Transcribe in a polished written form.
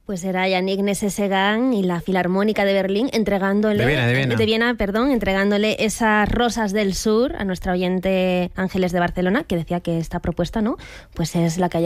Pues era Yannick Nézet-Séguin y la Filarmónica de Berlín entregándole... De Viena. Entregándole esas Rosas del Sur a nuestra oyente Ángeles de Barcelona, que decía que esta propuesta, ¿no? Pues es la que ha